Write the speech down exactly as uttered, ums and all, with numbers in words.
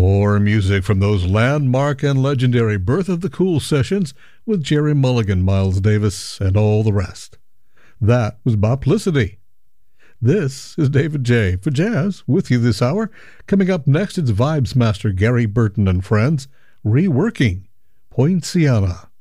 More music from those landmark and legendary Birth of the Cool sessions with Jerry Mulligan, Miles Davis, and all the rest. That was Boplicity. This is David J. for Jazz with you this hour. Coming up next, it's Vibes Master Gary Burton and Friends reworking Poinciana.